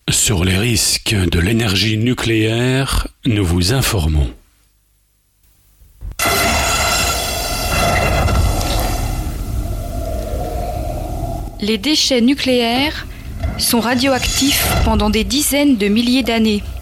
Sur les risques de l'énergie nucléaire, nous vous informons. Les déchets nucléaires sont radioactifs pendant des dizaines de milliers d'années.